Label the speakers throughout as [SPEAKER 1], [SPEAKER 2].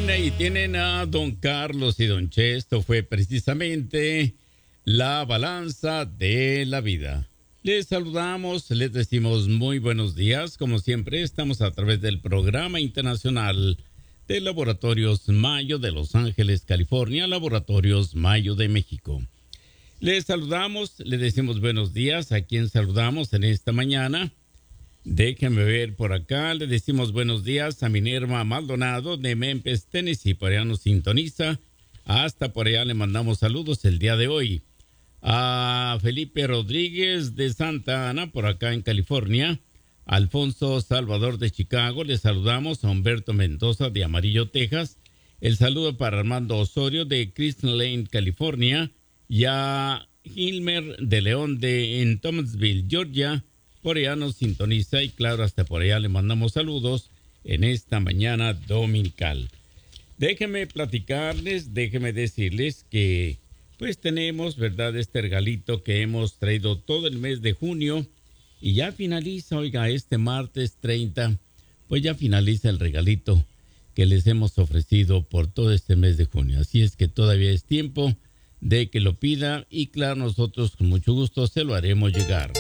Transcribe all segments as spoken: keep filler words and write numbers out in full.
[SPEAKER 1] Bien, ahí tienen a don Carlos y don Che. Esto fue precisamente la balanza de la vida. Les saludamos, les decimos muy buenos días. Como siempre, estamos a través del Programa Internacional de Laboratorios Mayo de Los Ángeles, California, Laboratorios Mayo de México. Les saludamos, les decimos buenos días a quien saludamos en esta mañana. Déjenme ver por acá, le decimos buenos días a Minerva Maldonado de Memphis, Tennessee, por allá nos sintoniza. Hasta por allá le mandamos saludos el día de hoy. A Felipe Rodríguez de Santa Ana, por acá en California. Alfonso Salvador de Chicago, le saludamos. A Humberto Mendoza de Amarillo, Texas. El saludo para Armando Osorio de Kristen Lane, California. Y a Gilmer de León de en Thomasville, Georgia. Por allá nos sintoniza y claro, hasta por allá le mandamos saludos en esta mañana dominical. Déjenme platicarles, déjenme decirles que pues tenemos, ¿verdad?, este regalito que hemos traído todo el mes de junio y ya finaliza, oiga, este martes treinta, pues ya finaliza el regalito que les hemos ofrecido por todo este mes de junio. Así es que todavía es tiempo de que lo pida y claro, nosotros con mucho gusto se lo haremos llegar.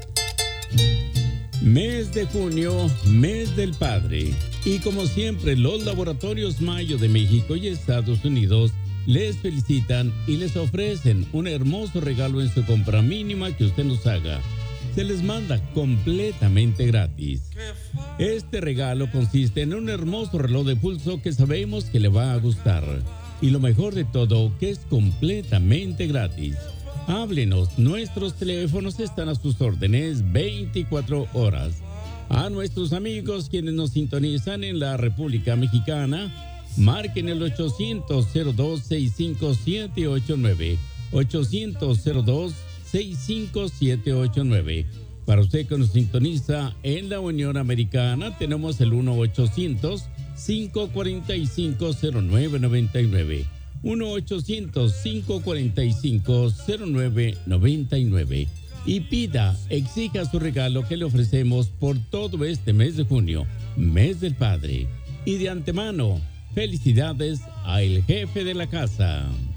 [SPEAKER 1] Mes de junio, mes del padre. Y como siempre, los Laboratorios Mayo de México y Estados Unidos les felicitan y les ofrecen un hermoso regalo en su compra mínima que usted nos haga. Se les manda completamente gratis. Este regalo consiste en un hermoso reloj de pulso que sabemos que le va a gustar. Y lo mejor de todo, que es completamente gratis. Háblenos, nuestros teléfonos están a sus órdenes veinticuatro horas. A nuestros amigos quienes nos sintonizan en la República Mexicana, marquen el ochocientos cero dos sesenta y cinco siete ocho nueve, ochocientos cero dos sesenta y cinco siete ocho nueve. Para usted que nos sintoniza en la Unión Americana, tenemos el uno ochocientos cinco cuatro cinco cero nueve nueve nueve. uno ochocientos cinco cuatro cinco cero nueve nueve nueve y pida, exija su regalo que le ofrecemos por todo este mes de junio, mes del padre. Y de antemano, felicidades al jefe de la casa.